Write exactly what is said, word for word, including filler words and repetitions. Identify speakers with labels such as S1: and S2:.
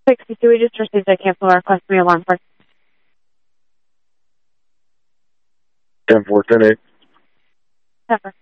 S1: sixty-two, we just received a cancel request from your alarm person.
S2: ten four ten eight.
S1: Pepper.